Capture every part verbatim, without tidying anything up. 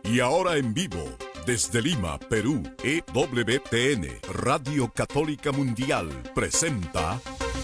Y ahora en vivo, desde Lima, Perú, E W T N, Radio Católica Mundial, presenta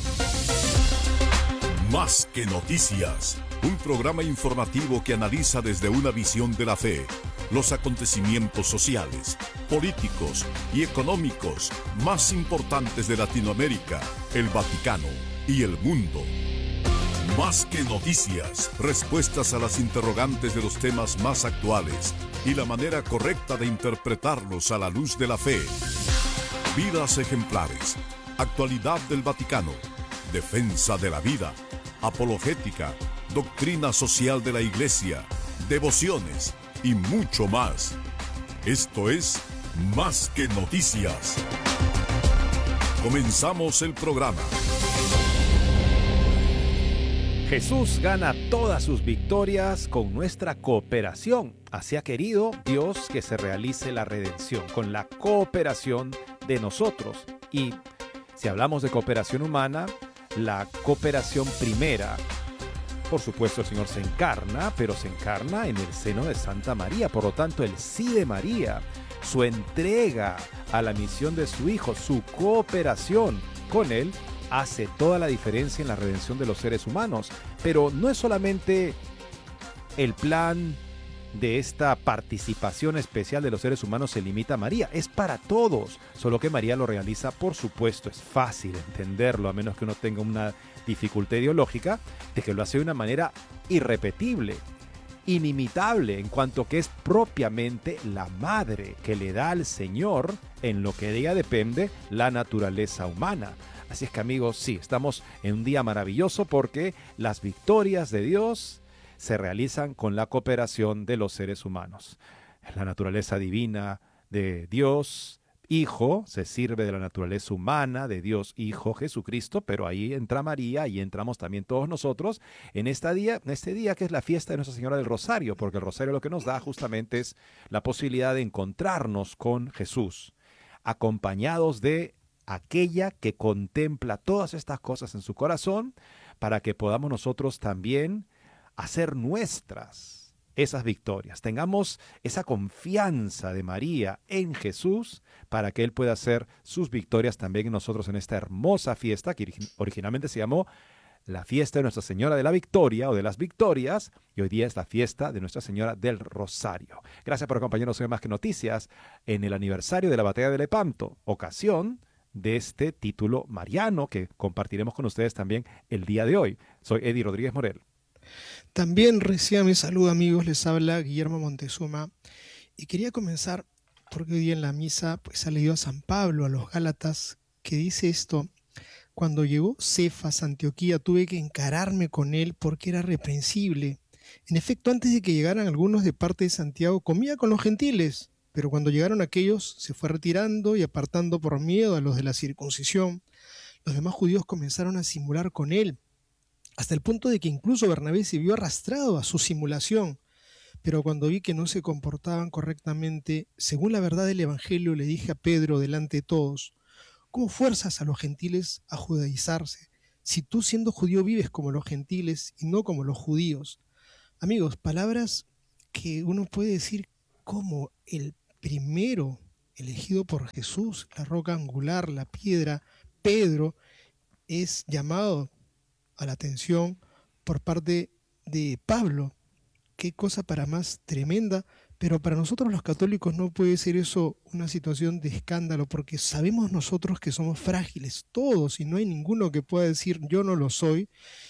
Más que Noticias, un programa informativo que analiza desde una visión de la fe los acontecimientos sociales, políticos y económicos más importantes de Latinoamérica, el Vaticano y el mundo. Más que noticias, respuestas a las interrogantes de los temas más actuales y la manera correcta de interpretarlos a la luz de la fe. Vidas ejemplares, actualidad del Vaticano, defensa de la vida, apologética, doctrina social de la Iglesia, devociones y mucho más. Esto es Más que Noticias. Comenzamos el programa. Jesús gana todas sus victorias con nuestra cooperación. Así ha querido Dios que se realice la redención, con la cooperación de nosotros. Y si hablamos de cooperación humana, la cooperación primera, por supuesto el Señor se encarna, pero se encarna en el seno de Santa María. Por lo tanto, el sí de María, su entrega a la misión de su Hijo, su cooperación con Él, hace toda la diferencia en la redención de los seres humanos. Pero no es solamente el plan de esta participación especial de los seres humanos se limita a María, es para todos, solo que María lo realiza, por supuesto, es fácil entenderlo, a menos que uno tenga una dificultad ideológica, de que lo hace de una manera irrepetible, inimitable, en cuanto que es propiamente la madre que le da al Señor, en lo que de ella depende, la naturaleza humana. Así es que, amigos, sí, estamos en un día maravilloso porque las victorias de Dios se realizan con la cooperación de los seres humanos. La naturaleza divina de Dios Hijo se sirve de la naturaleza humana de Dios Hijo Jesucristo, pero ahí entra María y entramos también todos nosotros en este día, en este día que es la fiesta de Nuestra Señora del Rosario, porque el Rosario lo que nos da justamente es la posibilidad de encontrarnos con Jesús, acompañados de aquella que contempla todas estas cosas en su corazón, para que podamos nosotros también hacer nuestras esas victorias. Tengamos esa confianza de María en Jesús para que Él pueda hacer sus victorias también en nosotros en esta hermosa fiesta que originalmente se llamó la fiesta de Nuestra Señora de la Victoria o de las Victorias, y hoy día es la fiesta de Nuestra Señora del Rosario. Gracias por acompañarnos hoy en Más que Noticias en el aniversario de la Batalla de Lepanto, ocasión de este título mariano que compartiremos con ustedes también el día de hoy. Soy Eddie Rodríguez Morel. También reciban mi saludo, amigos, les habla Guillermo Montezuma y quería comenzar porque hoy día en la misa pues ha leído a San Pablo a los Gálatas, que dice esto: cuando llegó Cefas a Antioquía tuve que encararme con él porque era reprensible. En efecto, antes de que llegaran algunos de parte de Santiago comía con los gentiles, pero cuando llegaron aquellos se fue retirando y apartando por miedo a los de la circuncisión. Los demás judíos comenzaron a simular con él, hasta el punto de que incluso Bernabé se vio arrastrado a su simulación. Pero cuando vi que no se comportaban correctamente, según la verdad del Evangelio, le dije a Pedro delante de todos: ¿cómo fuerzas a los gentiles a judaizarse, si tú siendo judío vives como los gentiles y no como los judíos? Amigos, palabras que uno puede decir como el primero elegido por Jesús, la roca angular, la piedra, Pedro, es llamado a la atención por parte de Pablo. Qué cosa para más tremenda, pero para nosotros los católicos no puede ser eso una situación de escándalo, porque sabemos nosotros que somos frágiles, todos, y no hay ninguno que pueda decir yo no lo soy,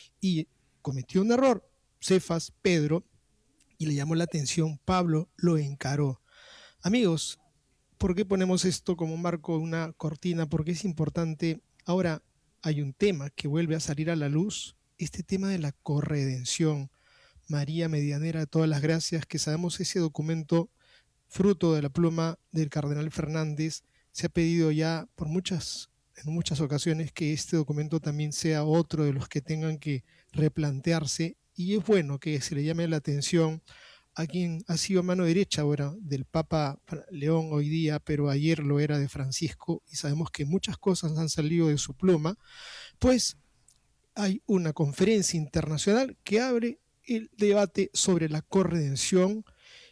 y cometió un error, Cefas, Pedro, y le llamó la atención, Pablo lo encaró. Amigos, ¿por qué ponemos esto como marco, una cortina? Porque es importante. Ahora hay un tema que vuelve a salir a la luz, este tema de la corredención. María Medianera de todas las gracias, que sabemos ese documento fruto de la pluma del cardenal Fernández, se ha pedido ya por muchas, en muchas ocasiones que este documento también sea otro de los que tengan que replantearse, y es bueno que se le llame la atención a quien ha sido mano derecha ahora del Papa León hoy día, pero ayer lo era de Francisco, y sabemos que muchas cosas han salido de su pluma. Pues hay una conferencia internacional que abre el debate sobre la corredención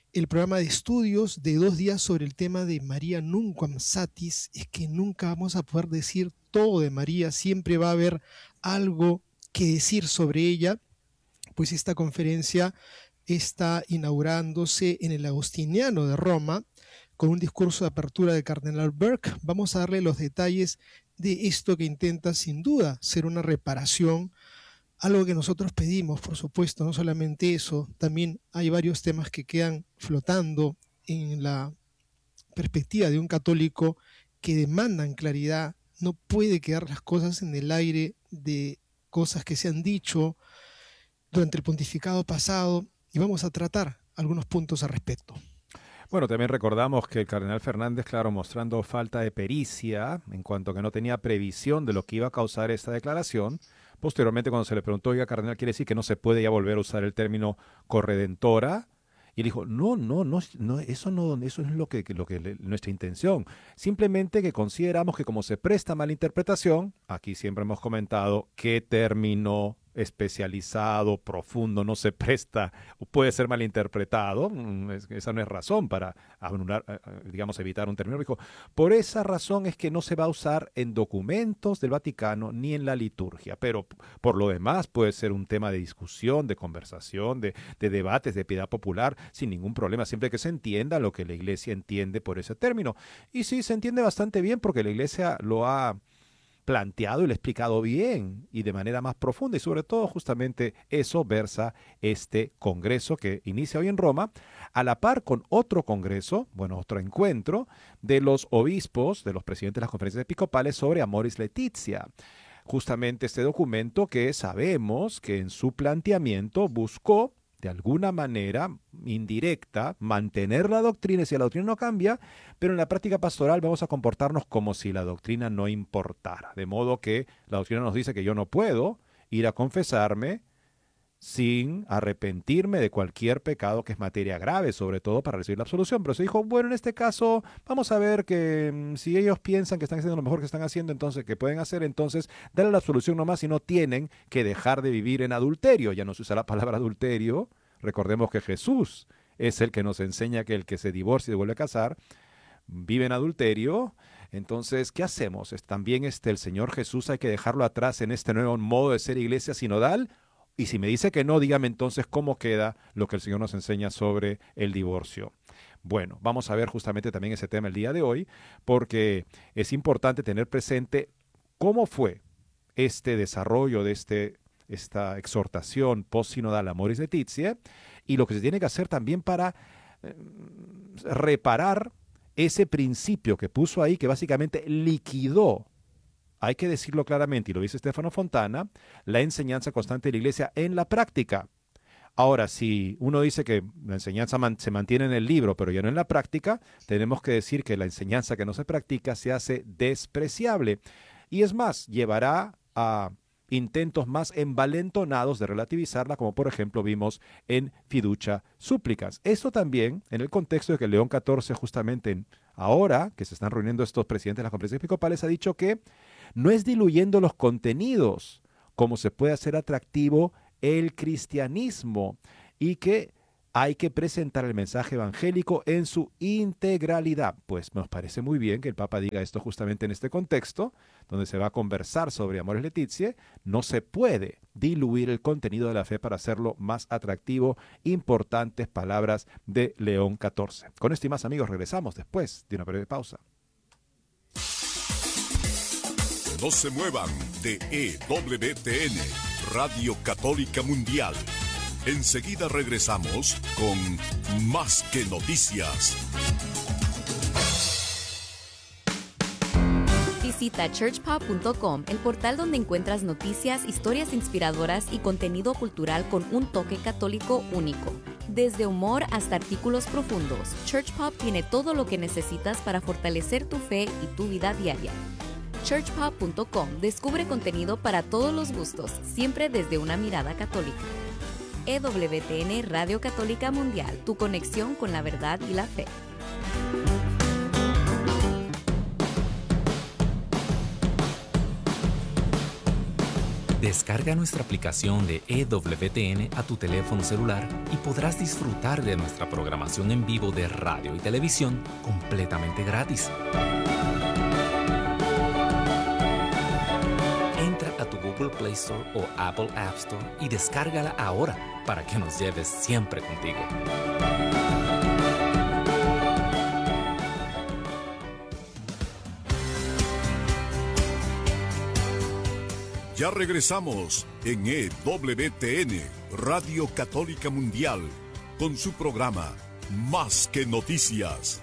el programa de estudios de dos días sobre el tema de María Nunquam Satis es que nunca vamos a poder decir todo de María, siempre va a haber algo que decir sobre ella, pues esta conferencia está inaugurándose en el Agustiniano de Roma con un discurso de apertura del cardenal Burke. Vamos a darle los detalles de esto que intenta sin duda ser una reparación, algo que nosotros pedimos, por supuesto, no solamente eso, también hay varios temas que quedan flotando en la perspectiva de un católico que demandan claridad. No puede quedar las cosas en el aire de cosas que se han dicho durante el pontificado pasado, y vamos a tratar algunos puntos al respecto. Bueno, también recordamos que el cardenal Fernández, claro, mostrando falta de pericia en cuanto a que no tenía previsión de lo que iba a causar esta declaración. Posteriormente, cuando se le preguntó, oiga, cardenal, ¿quiere decir que no se puede ya volver a usar el término corredentora? Y él dijo, no, no, no, no eso no, eso no es lo que, lo que le, nuestra intención. Simplemente que consideramos que como se presta mala interpretación, aquí siempre hemos comentado qué término especializado, profundo, no se presta o puede ser malinterpretado. Esa no es razón para anular, digamos, evitar un término. Dijo, por esa razón es que no se va a usar en documentos del Vaticano ni en la liturgia, pero por lo demás puede ser un tema de discusión, de conversación, de, de debates, de piedad popular, sin ningún problema, siempre que se entienda lo que la Iglesia entiende por ese término. Y sí, se entiende bastante bien porque la Iglesia lo ha planteado y lo ha explicado bien y de manera más profunda, y sobre todo justamente eso versa este congreso que inicia hoy en Roma, a la par con otro congreso, bueno, otro encuentro de los obispos, de los presidentes de las conferencias episcopales sobre Amoris Laetitia. Justamente este documento que sabemos que en su planteamiento buscó de alguna manera indirecta, mantener la doctrina, y si la doctrina no cambia, pero en la práctica pastoral vamos a comportarnos como si la doctrina no importara. De modo que la doctrina nos dice que yo no puedo ir a confesarme sin arrepentirme de cualquier pecado que es materia grave, sobre todo para recibir la absolución. Pero se dijo, bueno, en este caso vamos a ver que mmm, si ellos piensan que están haciendo lo mejor que están haciendo, entonces, que pueden hacer, entonces, darle la absolución nomás y no tienen que dejar de vivir en adulterio. Ya no se usa la palabra adulterio. Recordemos que Jesús es el que nos enseña que el que se divorcia y vuelve a casar, vive en adulterio. Entonces, ¿qué hacemos? ¿Es también este, el Señor Jesús hay que dejarlo atrás en este nuevo modo de ser iglesia sinodal? Y si me dice que no, dígame entonces cómo queda lo que el Señor nos enseña sobre el divorcio. Bueno, vamos a ver justamente también ese tema el día de hoy, porque es importante tener presente cómo fue este desarrollo de este, esta exhortación post-sinodal Amoris Laetitia, y lo que se tiene que hacer también para eh, reparar ese principio que puso ahí, que básicamente liquidó, hay que decirlo claramente, y lo dice Stefano Fontana, la enseñanza constante de la Iglesia en la práctica. Ahora, si uno dice que la enseñanza man, se mantiene en el libro, pero ya no en la práctica, tenemos que decir que la enseñanza que no se practica se hace despreciable. Y es más, llevará a intentos más envalentonados de relativizarla, como por ejemplo vimos en Fiducia Supplicans. Esto también en el contexto de que León catorce, justamente en, ahora que se están reuniendo estos presidentes de las conferencias episcopales, ha dicho que no es diluyendo los contenidos como se puede hacer atractivo el cristianismo, y que hay que presentar el mensaje evangélico en su integralidad. Pues nos parece muy bien que el Papa diga esto justamente en este contexto, donde se va a conversar sobre Amoris Laetitia. No se puede diluir el contenido de la fe para hacerlo más atractivo. Importantes palabras de León catorce. Con esto y más, amigos, regresamos después de una breve pausa. No se muevan de E W T N, Radio Católica Mundial. Enseguida regresamos con Más que Noticias. Visita church pop punto com, el portal donde encuentras noticias, historias inspiradoras y contenido cultural con un toque católico único. Desde humor hasta artículos profundos, Church Pop tiene todo lo que necesitas para fortalecer tu fe y tu vida diaria. church pop punto com descubre contenido para todos los gustos, siempre desde una mirada católica. E W T N Radio Católica Mundial, tu conexión con la verdad y la fe. Descarga nuestra aplicación de E W T N a tu teléfono celular y podrás disfrutar de nuestra programación en vivo de radio y televisión completamente gratis. Entra a tu Google Play Store o Apple App Store y descárgala ahora para que nos lleves siempre contigo. Ya regresamos en E W T N, Radio Católica Mundial, con su programa Más que Noticias.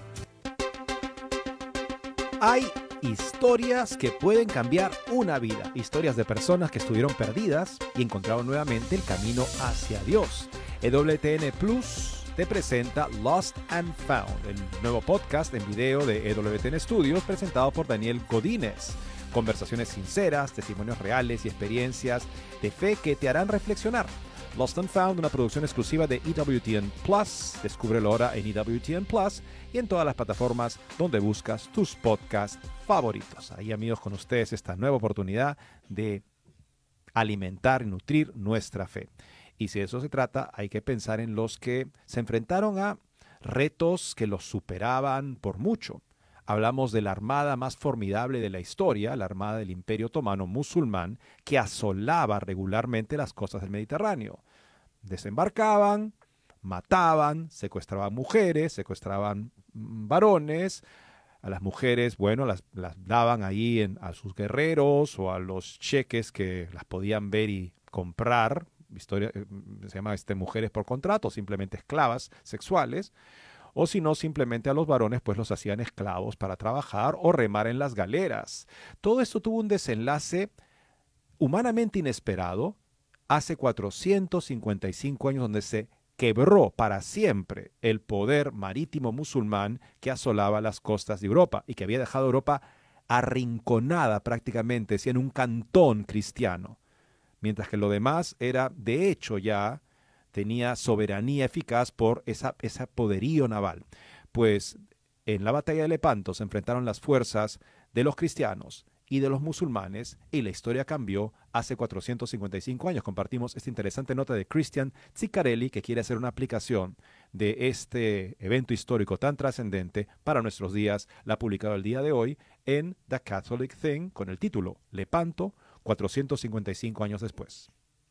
Hay historias que pueden cambiar una vida, historias de personas que estuvieron perdidas y encontraron nuevamente el camino hacia Dios. E W T N Plus te presenta Lost and Found, el nuevo podcast en video de E W T N Studios presentado por Daniel Godínez. Conversaciones sinceras, testimonios reales y experiencias de fe que te harán reflexionar. Lost and Found, una producción exclusiva de E W T N Plus. Descúbrelo ahora en E W T N Plus y en todas las plataformas donde buscas tus podcasts favoritos. Ahí, amigos, con ustedes esta nueva oportunidad de alimentar y nutrir nuestra fe. Y si de eso se trata, hay que pensar en los que se enfrentaron a retos que los superaban por mucho. Hablamos de la armada más formidable de la historia, la armada del Imperio Otomano musulmán, que asolaba regularmente las costas del Mediterráneo. Desembarcaban, mataban, secuestraban mujeres, secuestraban varones. A las mujeres, bueno, las, las daban ahí en, a sus guerreros o a los cheques que las podían ver y comprar. Historia, se llama este, mujeres por contrato, simplemente esclavas sexuales. O si no, simplemente a los varones pues los hacían esclavos para trabajar o remar en las galeras. Todo esto tuvo un desenlace humanamente inesperado hace cuatrocientos cincuenta y cinco años, donde se quebró para siempre el poder marítimo musulmán que asolaba las costas de Europa y que había dejado a Europa arrinconada prácticamente, en un cantón cristiano, mientras que lo demás era de hecho ya tenía soberanía eficaz por esa, ese poderío naval. Pues en la batalla de Lepanto se enfrentaron las fuerzas de los cristianos y de los musulmanes y la historia cambió hace cuatrocientos cincuenta y cinco años. Compartimos esta interesante nota de Christian Ziccarelli, que quiere hacer una aplicación de este evento histórico tan trascendente para nuestros días. La ha publicado el día de hoy en The Catholic Thing con el título Lepanto, cuatrocientos cincuenta y cinco años después.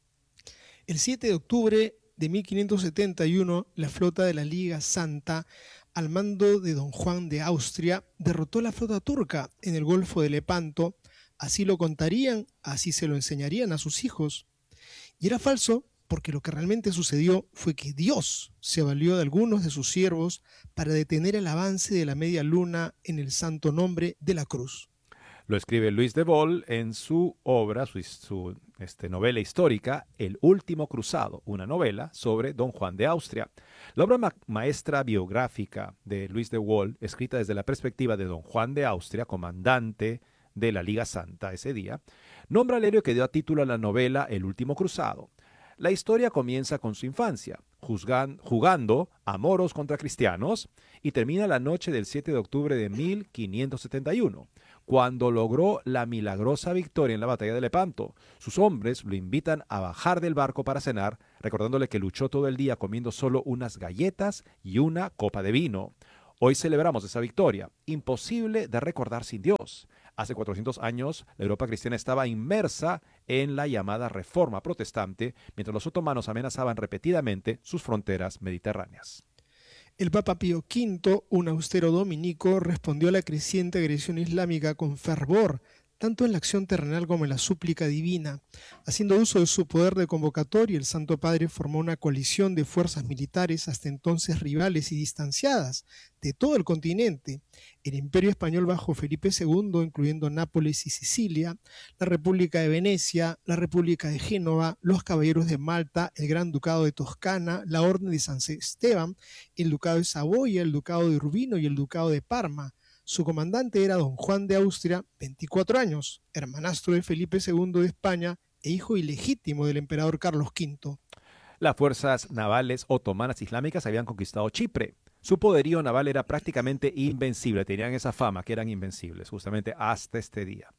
El siete de octubre de mil quinientos setenta y uno, la flota de la Liga Santa, al mando de don Juan de Austria, derrotó la flota turca en el Golfo de Lepanto. Así lo contarían, así se lo enseñarían a sus hijos. Y era falso, porque lo que realmente sucedió fue que Dios se valió de algunos de sus siervos para detener el avance de la media luna en el santo nombre de la cruz. Lo escribe Luis de Vol en su obra, su, su este, novela histórica, El último cruzado, una novela sobre don Juan de Austria. La obra ma maestra biográfica de Luis de Vol, escrita desde la perspectiva de don Juan de Austria, comandante de la Liga Santa ese día, nombra al héroe que dio a título a la novela El último cruzado. La historia comienza con su infancia, juzgan, jugando a moros contra cristianos, y termina la noche del siete de octubre de mil quinientos setenta y uno, cuando logró la milagrosa victoria en la batalla de Lepanto. Sus hombres lo invitan a bajar del barco para cenar, recordándole que luchó todo el día comiendo solo unas galletas y una copa de vino. Hoy celebramos esa victoria, imposible de recordar sin Dios. Hace cuatrocientos años, la Europa cristiana estaba inmersa en la llamada Reforma Protestante, mientras los otomanos amenazaban repetidamente sus fronteras mediterráneas. El Papa Pío quinto, un austero dominico, respondió a la creciente agresión islámica con fervor, tanto en la acción terrenal como en la súplica divina. Haciendo uso de su poder de convocatoria, el Santo Padre formó una coalición de fuerzas militares hasta entonces rivales y distanciadas de todo el continente: el Imperio Español bajo Felipe segundo, incluyendo Nápoles y Sicilia, la República de Venecia, la República de Génova, los Caballeros de Malta, el Gran Ducado de Toscana, la Orden de San Esteban, el Ducado de Saboya, el Ducado de Urbino y el Ducado de Parma. Su comandante era don Juan de Austria, veinticuatro años, hermanastro de Felipe segundo de España e hijo ilegítimo del emperador Carlos quinto. Las fuerzas navales otomanas islámicas habían conquistado Chipre. Su poderío naval era prácticamente invencible, tenían esa fama que eran invencibles, justamente hasta este día.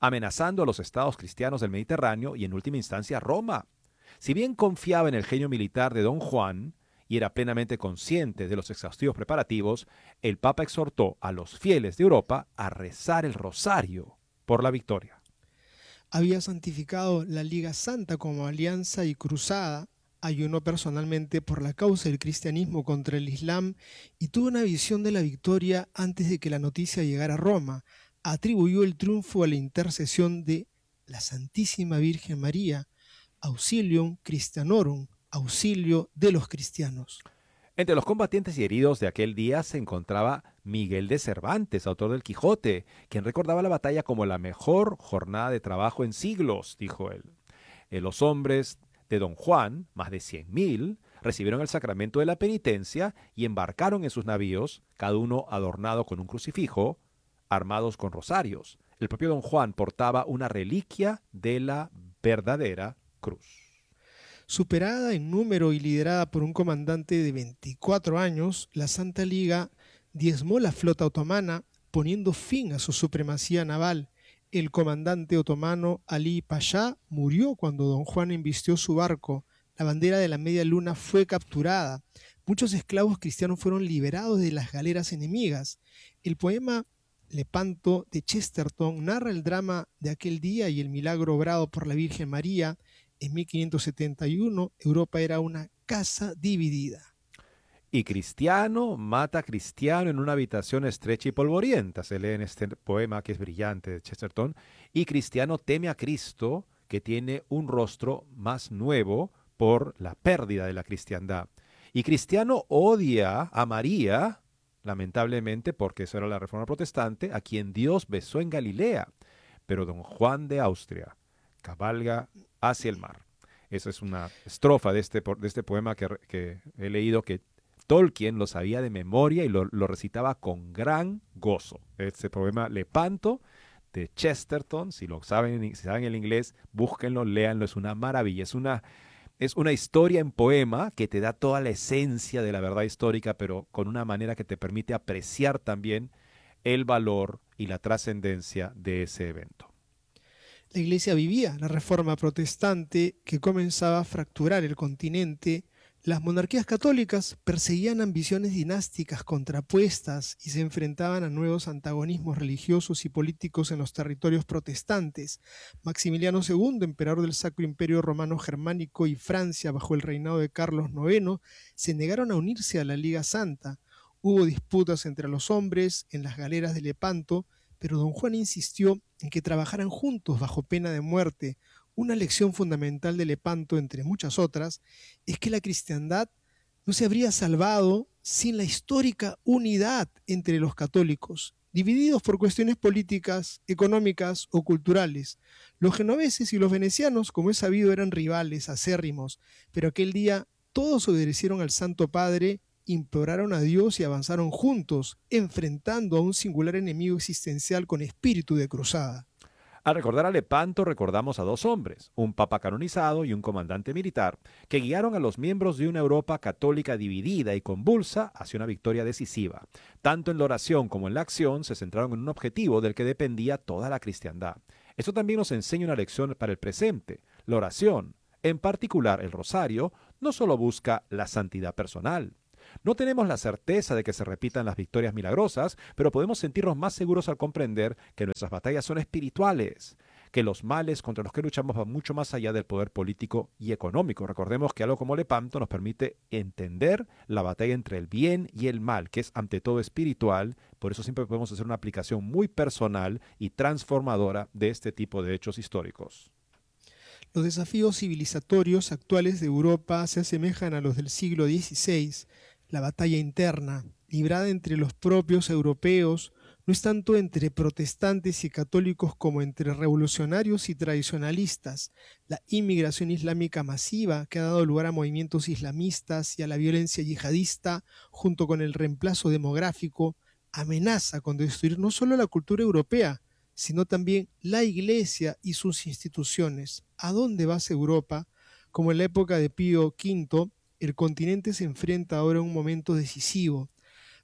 amenazando a los estados cristianos del Mediterráneo y en última instancia a Roma. Si bien confiaba en el genio militar de Don Juan y era plenamente consciente de los exhaustivos preparativos, el Papa exhortó a los fieles de Europa a rezar el rosario por la victoria. Había santificado la Liga Santa como alianza y cruzada, ayunó personalmente por la causa del cristianismo contra el Islam y tuvo una visión de la victoria antes de que la noticia llegara a Roma. Atribuyó el triunfo a la intercesión de la Santísima Virgen María, Auxilium Christianorum, auxilio de los cristianos. Entre los combatientes y heridos de aquel día se encontraba Miguel de Cervantes, autor del Quijote, quien recordaba la batalla como la mejor jornada de trabajo en siglos, dijo él. Eh, los hombres de Don Juan, más de cien mil, recibieron el sacramento de la penitencia y embarcaron en sus navíos, cada uno adornado con un crucifijo, armados con rosarios. El propio Don Juan portaba una reliquia de la verdadera cruz. Superada en número y liderada por un comandante de veinticuatro años, la Santa Liga diezmó la flota otomana, poniendo fin a su supremacía naval. El comandante otomano Ali Pasha murió cuando Don Juan embistió su barco. La bandera de la Media Luna fue capturada. Muchos esclavos cristianos fueron liberados de las galeras enemigas. El poema Lepanto de Chesterton narra el drama de aquel día y el milagro obrado por la Virgen María. En mil quinientos setenta y uno, Europa era una casa dividida. Y cristiano mata a cristiano en una habitación estrecha y polvorienta, se lee en este poema que es brillante de Chesterton. Y cristiano teme a Cristo, que tiene un rostro más nuevo por la pérdida de la cristiandad. Y cristiano odia a María, lamentablemente, porque eso era la Reforma Protestante, a quien Dios besó en Galilea. Pero Don Juan de Austria cabalga hacia el mar. Esa es una estrofa de este, de este poema que, que he leído, que Tolkien lo sabía de memoria y lo, lo recitaba con gran gozo. Este poema Lepanto de Chesterton, si lo saben, si saben el inglés, búsquenlo, léanlo, es una maravilla. Es una, es una historia en poema que te da toda la esencia de la verdad histórica, pero con una manera que te permite apreciar también el valor y la trascendencia de ese evento. La Iglesia vivía la reforma protestante que comenzaba a fracturar el continente. Las monarquías católicas perseguían ambiciones dinásticas contrapuestas y se enfrentaban a nuevos antagonismos religiosos y políticos en los territorios protestantes. Maximiliano segundo, emperador del Sacro Imperio Romano Germánico, y Francia, bajo el reinado de Carlos noveno, se negaron a unirse a la Liga Santa. Hubo disputas entre los hombres en las galeras de Lepanto, pero Don Juan insistió en que trabajaran juntos bajo pena de muerte. Una lección fundamental de Lepanto, entre muchas otras, es que la cristiandad no se habría salvado sin la histórica unidad entre los católicos, divididos por cuestiones políticas, económicas o culturales. Los genoveses y los venecianos, como es sabido, eran rivales acérrimos, pero aquel día todos obedecieron al Santo Padre, imploraron a Dios y avanzaron juntos, enfrentando a un singular enemigo existencial con espíritu de cruzada. Al recordar a Lepanto recordamos a dos hombres, un papa canonizado y un comandante militar, que guiaron a los miembros de una Europa católica dividida y convulsa hacia una victoria decisiva. Tanto en la oración como en la acción se centraron en un objetivo del que dependía toda la cristiandad. Esto también nos enseña una lección para el presente. La oración, en particular el rosario, no solo busca la santidad personal. No tenemos la certeza de que se repitan las victorias milagrosas, pero podemos sentirnos más seguros al comprender que nuestras batallas son espirituales, que los males contra los que luchamos van mucho más allá del poder político y económico. Recordemos que algo como Lepanto nos permite entender la batalla entre el bien y el mal, que es ante todo espiritual. Por eso siempre podemos hacer una aplicación muy personal y transformadora de este tipo de hechos históricos. Los desafíos civilizatorios actuales de Europa se asemejan a los del siglo dieciséis. La batalla interna, librada entre los propios europeos, no es tanto entre protestantes y católicos como entre revolucionarios y tradicionalistas. La inmigración islámica masiva, que ha dado lugar a movimientos islamistas y a la violencia yihadista, junto con el reemplazo demográfico, amenaza con destruir no solo la cultura europea, sino también la Iglesia y sus instituciones. ¿A dónde va Europa? Como en la época de Pío quinto, el continente se enfrenta ahora a un momento decisivo.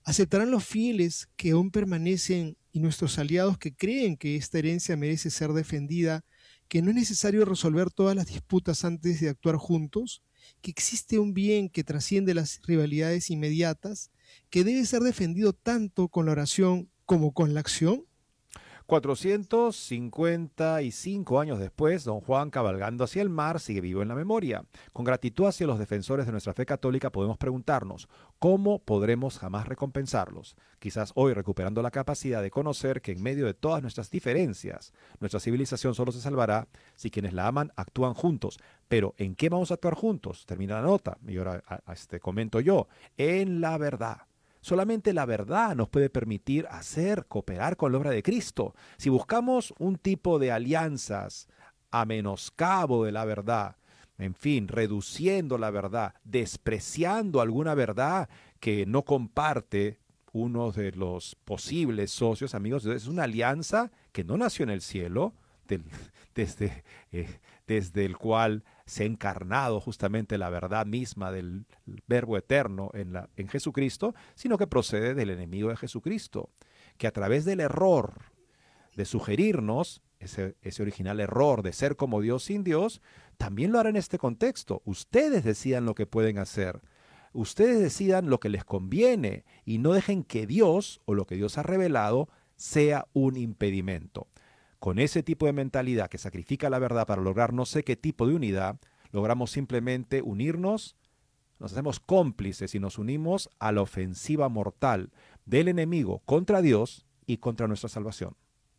¿Aceptarán los fieles que aún permanecen y nuestros aliados que creen que esta herencia merece ser defendida, que no es necesario resolver todas las disputas antes de actuar juntos, que existe un bien que trasciende las rivalidades inmediatas, que debe ser defendido tanto con la oración como con la acción? cuatrocientos cincuenta y cinco años después, don Juan, cabalgando hacia el mar, sigue vivo en la memoria. Con gratitud hacia los defensores de nuestra fe católica podemos preguntarnos, ¿cómo podremos jamás recompensarlos? Quizás hoy recuperando la capacidad de conocer que en medio de todas nuestras diferencias, nuestra civilización solo se salvará si quienes la aman actúan juntos. Pero, ¿en qué vamos a actuar juntos? Termina la nota, y ahora a, a este, comento yo, en la verdad. Solamente la verdad nos puede permitir hacer, cooperar con la obra de Cristo. Si buscamos un tipo de alianzas a menoscabo de la verdad, en fin, reduciendo la verdad, despreciando alguna verdad que no comparte uno de los posibles socios, amigos, es una alianza que no nació en el cielo, del, desde, eh, desde el cual se ha encarnado justamente la verdad misma del Verbo eterno en, la, en Jesucristo, sino que procede del enemigo de Jesucristo, que a través del error de sugerirnos, ese, ese original error de ser como Dios sin Dios, también lo hará en este contexto. Ustedes decidan lo que pueden hacer. Ustedes decidan lo que les conviene y no dejen que Dios o lo que Dios ha revelado sea un impedimento. Con ese tipo de mentalidad que sacrifica la verdad para lograr no sé qué tipo de unidad, logramos simplemente unirnos, nos hacemos cómplices y nos unimos a la ofensiva mortal del enemigo contra Dios y contra nuestra salvación.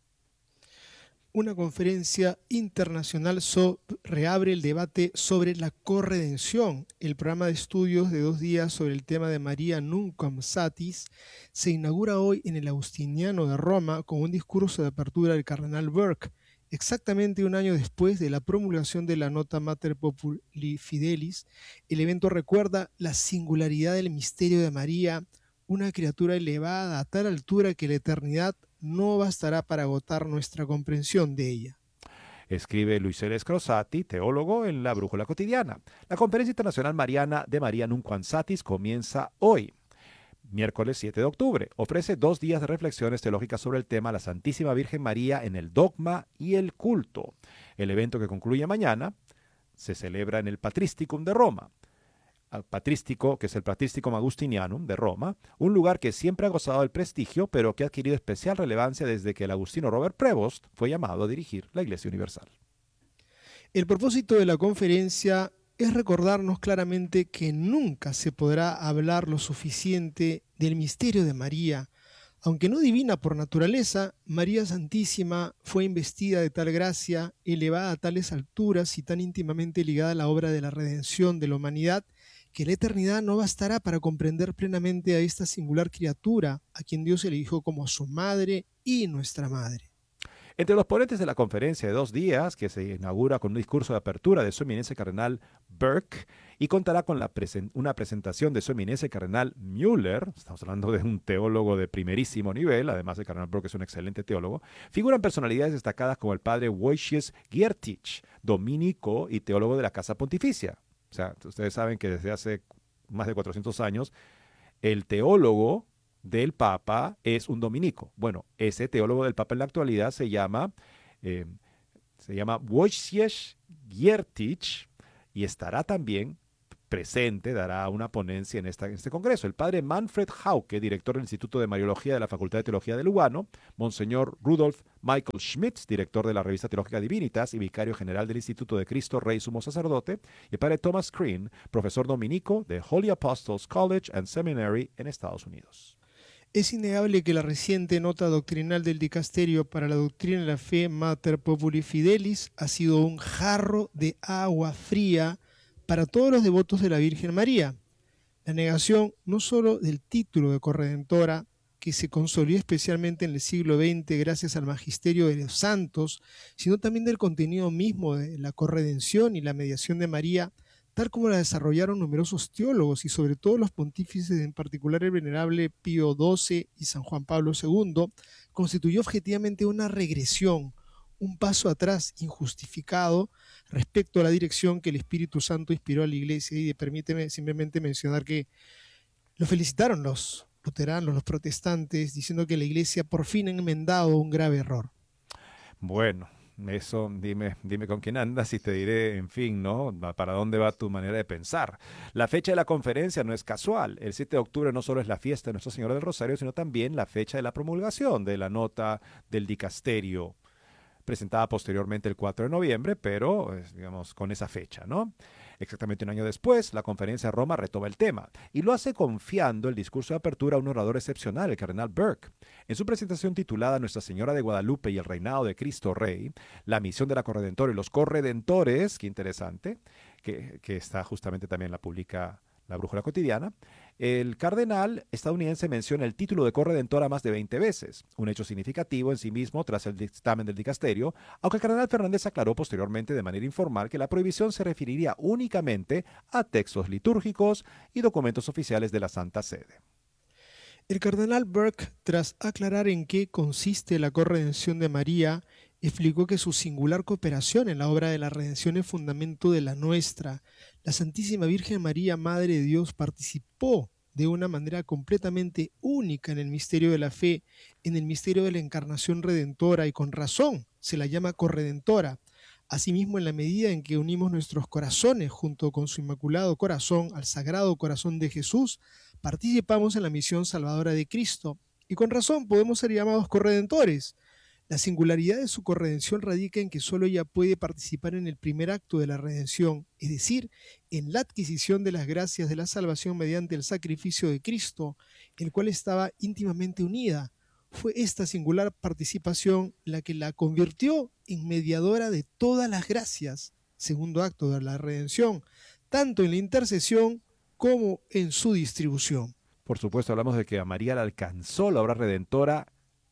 Una conferencia internacional so, reabre el debate sobre la corredención. El programa de estudios de dos días sobre el tema de María Nunquam Satis se inaugura hoy en el Agustiniano de Roma con un discurso de apertura del cardenal Burke, exactamente un año después de la promulgación de la Nota Mater Populi Fidelis. El evento recuerda la singularidad del misterio de María, una criatura elevada a tal altura que la eternidad no bastará para agotar nuestra comprensión de ella. Escribe Luis L. Scrosati, teólogo, en La Brújula Cotidiana. La Conferencia Internacional Mariana de María Nunquam Satis comienza hoy, miércoles siete de octubre. Ofrece dos días de reflexiones teológicas sobre el tema La Santísima Virgen María en el dogma y el culto. El evento, que concluye mañana, se celebra en el Patristicum de Roma. Patrístico, que es el Patristicum Augustinianum de Roma, un lugar que siempre ha gozado del prestigio, pero que ha adquirido especial relevancia desde que el agustino Robert Prevost fue llamado a dirigir la Iglesia Universal. El propósito de la conferencia es recordarnos claramente que nunca se podrá hablar lo suficiente del misterio de María. Aunque no divina por naturaleza, María Santísima fue investida de tal gracia, elevada a tales alturas y tan íntimamente ligada a la obra de la redención de la humanidad, que la eternidad no bastará para comprender plenamente a esta singular criatura, a quien Dios eligió como su madre y nuestra madre. Entre los ponentes de la conferencia de dos días, que se inaugura con un discurso de apertura de su eminencia cardenal Burke y contará con la presen- una presentación de su eminencia cardenal Müller, estamos hablando de un teólogo de primerísimo nivel, además el cardenal Burke es un excelente teólogo, figuran personalidades destacadas como el padre Wojciech Giertych, dominico y teólogo de la Casa Pontificia. O sea, ustedes saben que desde hace más de cuatrocientos años el teólogo del Papa es un dominico. Bueno, ese teólogo del Papa en la actualidad se llama, eh, se llama Wojciech Giertych y estará también presente, dará una ponencia en, esta, en este congreso. El padre Manfred Hauke, director del Instituto de Mariología de la Facultad de Teología de Lugano, Monseñor Rudolf Michael Schmitz, director de la revista Teológica Divinitas y vicario general del Instituto de Cristo Rey Sumo Sacerdote, y el padre Thomas Crean, profesor dominico de Holy Apostles College and Seminary en Estados Unidos. Es innegable que la reciente nota doctrinal del Dicasterio para la Doctrina de la Fe Mater Populi Fidelis ha sido un jarro de agua fría para todos los devotos de la Virgen María. La negación no solo del título de corredentora, que se consolidó especialmente en el siglo veinte gracias al magisterio de los santos, sino también del contenido mismo de la corredención y la mediación de María, tal como la desarrollaron numerosos teólogos y sobre todo los pontífices, en particular el venerable Pío doce y San Juan Pablo segundo, constituyó objetivamente una regresión, un paso atrás injustificado respecto a la dirección que el Espíritu Santo inspiró a la Iglesia. Y permíteme simplemente mencionar que lo felicitaron los luteranos, los protestantes, diciendo que la iglesia por fin ha enmendado un grave error. Bueno, eso dime, dime con quién andas y te diré, en fin, ¿no? ¿Para dónde va tu manera de pensar? La fecha de la conferencia no es casual. El siete de octubre no solo es la fiesta de Nuestra Señora del Rosario, sino también la fecha de la promulgación de la nota del dicasterio, presentada posteriormente el cuatro de noviembre, pero, digamos, con esa fecha, ¿no? Exactamente un año después, la conferencia de Roma retoma el tema y lo hace confiando el discurso de apertura a un orador excepcional, el cardenal Burke. En su presentación titulada Nuestra Señora de Guadalupe y el Reinado de Cristo Rey, la misión de la Corredentora y los Corredentores, qué interesante, que, que está justamente también la publica la Brújula Cotidiana, el cardenal estadounidense menciona el título de corredentora más de veinte veces, un hecho significativo en sí mismo tras el dictamen del dicasterio, aunque el cardenal Fernández aclaró posteriormente de manera informal que la prohibición se referiría únicamente a textos litúrgicos y documentos oficiales de la Santa Sede. El cardenal Burke, tras aclarar en qué consiste la corredención de María, explicó que su singular cooperación en la obra de la redención es fundamento de la nuestra. La Santísima Virgen María, Madre de Dios, participó de una manera completamente única en el misterio de la fe, en el misterio de la encarnación redentora, y con razón se la llama corredentora. Asimismo, en la medida en que unimos nuestros corazones junto con su Inmaculado Corazón al Sagrado Corazón de Jesús, participamos en la misión salvadora de Cristo, y con razón podemos ser llamados corredentores. La singularidad de su corredención radica en que solo ella puede participar en el primer acto de la redención, es decir, en la adquisición de las gracias de la salvación mediante el sacrificio de Cristo, el cual estaba íntimamente unida. Fue esta singular participación la que la convirtió en mediadora de todas las gracias, segundo acto de la redención, tanto en la intercesión como en su distribución. Por supuesto, hablamos de que a María la alcanzó la obra redentora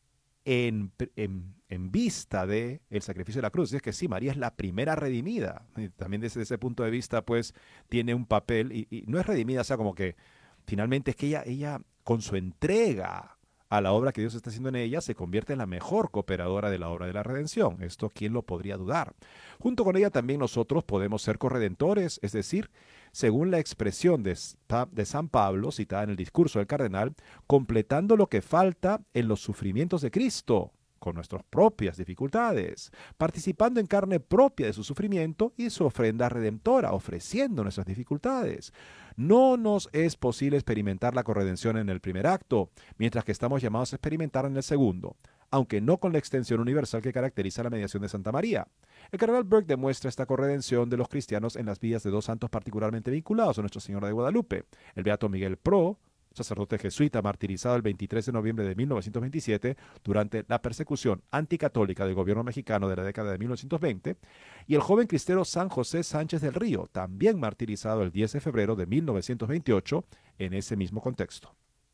En, en, en vista del sacrificio de la cruz. Es que sí, María es la primera redimida. Y también desde ese punto de vista, pues, tiene un papel, y, y no es redimida, o sea, como que finalmente es que ella, ella, con su entrega a la obra que Dios está haciendo en ella, se convierte en la mejor cooperadora de la obra de la redención. Esto, ¿quién lo podría dudar? Junto con ella también nosotros podemos ser corredentores, es decir, según la expresión de, de San Pablo, citada en el discurso del cardenal, completando lo que falta en los sufrimientos de Cristo, con nuestras propias dificultades, participando en carne propia de su sufrimiento y de su ofrenda redentora, ofreciendo nuestras dificultades. No nos es posible experimentar la corredención en el primer acto, mientras que estamos llamados a experimentar en el segundo, aunque no con la extensión universal que caracteriza la mediación de Santa María. El cardenal Burke demuestra esta corredención de los cristianos en las vidas de dos santos particularmente vinculados a Nuestra Señora de Guadalupe, el beato Miguel Pro, sacerdote jesuita martirizado el veintitrés de noviembre de mil novecientos veintisiete durante la persecución anticatólica del gobierno mexicano de la década de mil novecientos veinte, y el joven cristero San José Sánchez del Río, también martirizado el diez de febrero de mil novecientos veintiocho en ese mismo contexto.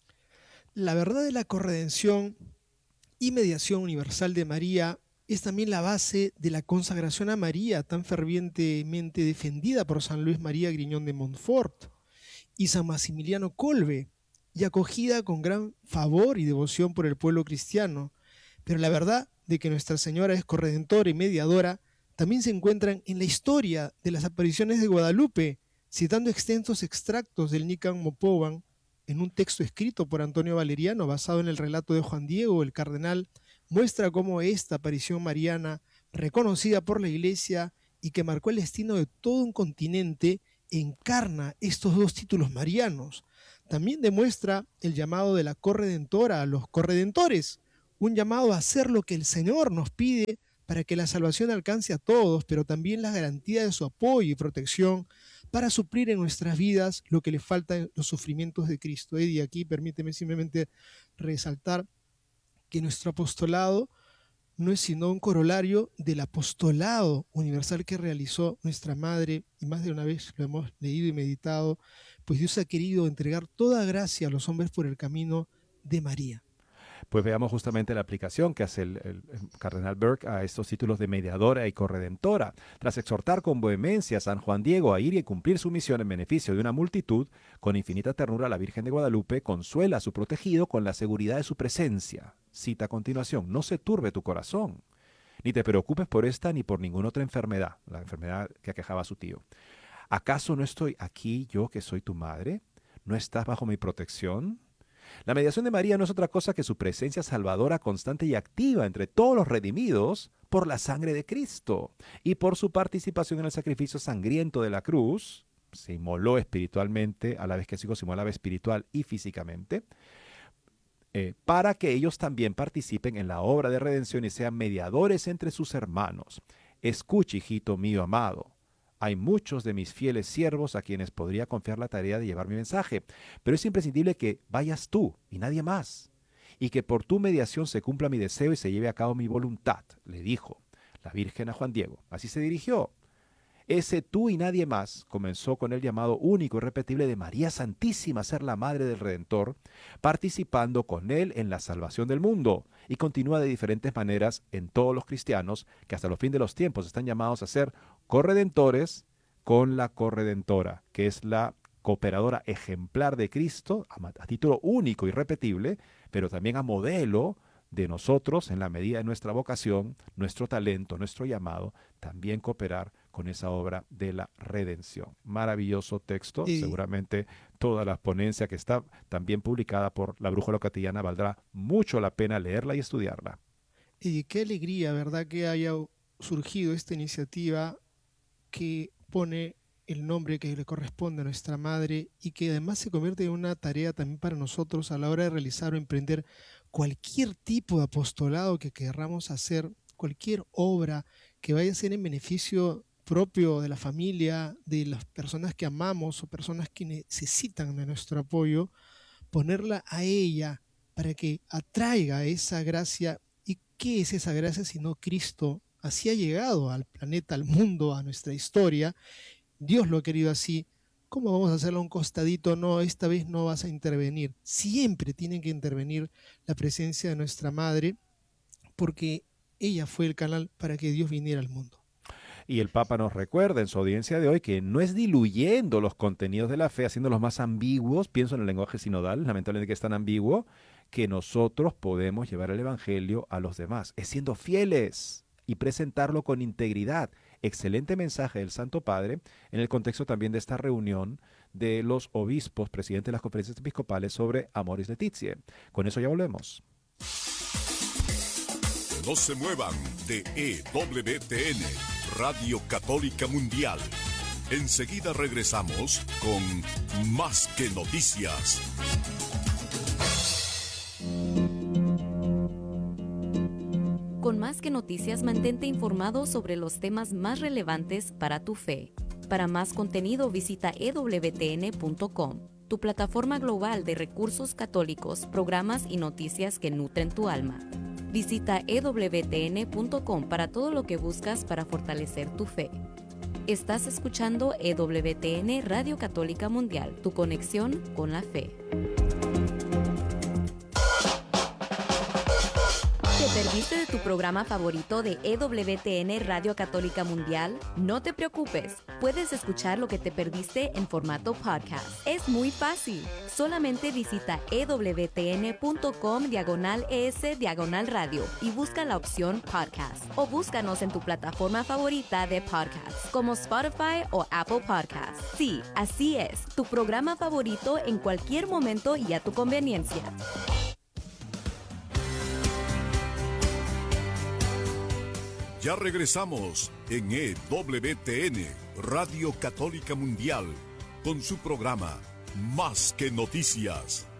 La verdad de la corredención y mediación universal de María es también la base de la consagración a María, tan fervientemente defendida por San Luis María Griñón de Montfort y San Maximiliano Kolbe, y acogida con gran favor y devoción por el pueblo cristiano. Pero la verdad de que Nuestra Señora es corredentora y mediadora también se encuentran en la historia de las apariciones de Guadalupe, citando extensos extractos del Nican Mopovan en un texto escrito por Antonio Valeriano basado en el relato de Juan Diego. El cardenal muestra cómo esta aparición mariana, reconocida por la Iglesia y que marcó el destino de todo un continente, encarna estos dos títulos marianos. También demuestra el llamado de la corredentora a los corredentores, un llamado a hacer lo que el Señor nos pide para que la salvación alcance a todos, pero también la garantía de su apoyo y protección para suplir en nuestras vidas lo que le falta en los sufrimientos de Cristo. Y aquí permíteme simplemente resaltar que nuestro apostolado no es sino un corolario del apostolado universal que realizó nuestra Madre, y más de una vez lo hemos leído y meditado, pues Dios ha querido entregar toda gracia a los hombres por el camino de María. Pues veamos justamente la aplicación que hace el, el, el cardenal Burke a estos títulos de mediadora y corredentora. Tras exhortar con vehemencia a San Juan Diego a ir y cumplir su misión en beneficio de una multitud, con infinita ternura la Virgen de Guadalupe consuela a su protegido con la seguridad de su presencia. Cita a continuación: no se turbe tu corazón, ni te preocupes por esta ni por ninguna otra enfermedad, la enfermedad que aquejaba a su tío. ¿Acaso no estoy aquí yo que soy tu madre? ¿No estás bajo mi protección? La mediación de María no es otra cosa que su presencia salvadora constante y activa entre todos los redimidos por la sangre de Cristo y por su participación en el sacrificio sangriento de la cruz. Se inmoló espiritualmente a la vez que su hijo se inmolaba espiritual y físicamente, eh, para que ellos también participen en la obra de redención y sean mediadores entre sus hermanos. Escuche, hijito mío amado. Hay muchos de mis fieles siervos a quienes podría confiar la tarea de llevar mi mensaje, pero es imprescindible que vayas tú y nadie más, y que por tu mediación se cumpla mi deseo y se lleve a cabo mi voluntad, le dijo la Virgen a Juan Diego. Así se dirigió. Ese tú y nadie más comenzó con el llamado único y irrepetible de María Santísima a ser la Madre del Redentor, participando con él en la salvación del mundo, y continúa de diferentes maneras en todos los cristianos que hasta los fin de los tiempos están llamados a ser corredentores con la corredentora, que es la cooperadora ejemplar de Cristo, a, a título único y irrepetible, pero también a modelo de nosotros en la medida de nuestra vocación, nuestro talento, nuestro llamado, también cooperar con esa obra de la redención. Maravilloso texto, y seguramente toda la ponencia que está también publicada por la Brújula Cotidiana valdrá mucho la pena leerla y estudiarla. Y qué alegría, ¿verdad?, que haya surgido esta iniciativa que pone el nombre que le corresponde a nuestra madre y que además se convierte en una tarea también para nosotros a la hora de realizar o emprender cualquier tipo de apostolado que querramos hacer, cualquier obra que vaya a ser en beneficio propio de la familia, de las personas que amamos o personas que necesitan de nuestro apoyo, ponerla a ella para que atraiga esa gracia. ¿Y qué es esa gracia sino Cristo? Así ha llegado al planeta, al mundo, a nuestra historia. Dios lo ha querido así. ¿Cómo vamos a hacerlo a un costadito? No, esta vez no vas a intervenir. Siempre tiene que intervenir la presencia de nuestra Madre, porque ella fue el canal para que Dios viniera al mundo. Y el Papa nos recuerda en su audiencia de hoy que no es diluyendo los contenidos de la fe, haciéndolos más ambiguos, pienso en el lenguaje sinodal, lamentablemente que es tan ambiguo, que nosotros podemos llevar el Evangelio a los demás. Es siendo fieles y presentarlo con integridad. Excelente mensaje del Santo Padre en el contexto también de esta reunión de los obispos, presidentes de las conferencias episcopales sobre Amoris Laetitia. Con eso ya volvemos. No se muevan de E W T N, Radio Católica Mundial. Enseguida regresamos con Más que Noticias. Con Más que Noticias, mantente informado sobre los temas más relevantes para tu fe. Para más contenido, visita e w t n punto com, tu plataforma global de recursos católicos, programas y noticias que nutren tu alma. Visita e w t n punto com para todo lo que buscas para fortalecer tu fe. Estás escuchando E W T N Radio Católica Mundial, tu conexión con la fe. ¿Te perdiste de tu programa favorito de E W T N Radio Católica Mundial? No te preocupes, puedes escuchar lo que te perdiste en formato podcast. Es muy fácil. Solamente visita e w t n punto com diagonal es diagonal radio y busca la opción podcast. O búscanos en tu plataforma favorita de podcast, como Spotify o Apple Podcasts. Sí, así es, tu programa favorito en cualquier momento y a tu conveniencia. Ya regresamos en E W T N, Radio Católica Mundial, con su programa Más que Noticias.